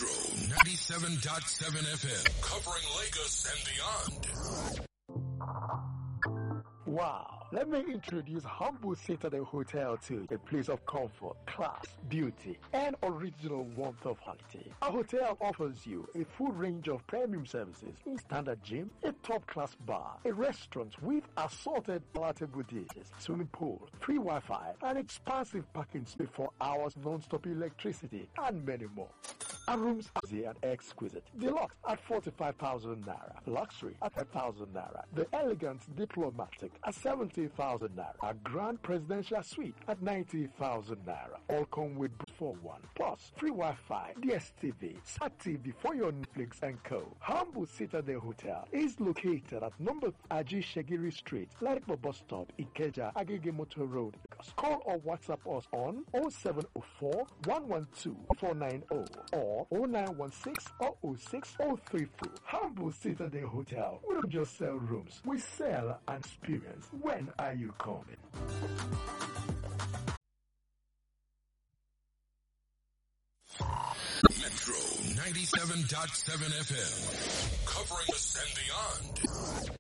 Metro 97.7 FM, covering Lagos and beyond. Wow, let me introduce Humble Citadel Hotel to a place of comfort, class, beauty, and original warmth of holiday. Our hotel offers you a full range of premium services, a standard gym, a top-class bar, a restaurant with assorted palatable dishes, swimming pool, free Wi-Fi, an expansive parking space for hours non-stop electricity, and many more. Our rooms are easy and exquisite. Deluxe at 45,000 naira. Luxury at 5,000 naira. The elegant diplomatic at 70,000 naira. Our grand presidential suite at 90,000 naira. All come with before one. Plus free Wi-Fi, DSTV, Sat TV for your Netflix and co. Humble Citadel Hotel is located at number Aji Shagiri Street, Laripo Bus Stop, Ikeja, Agege Motor Road. Call or WhatsApp us on 0704 112 490 or 0916 006 034. Humble Citadel Hotel. We don't just sell rooms, we sell an experience. When are you coming? Metro 97.7 FM, covering us and beyond.